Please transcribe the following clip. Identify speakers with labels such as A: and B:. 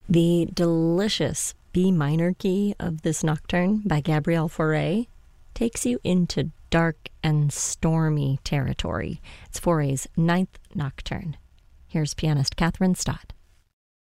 A: The delicious B minor key of this nocturne by Gabriel Fauré takes you into dark and stormy territory. It's Fauré's ninth nocturne. Here's pianist Catherine Stott.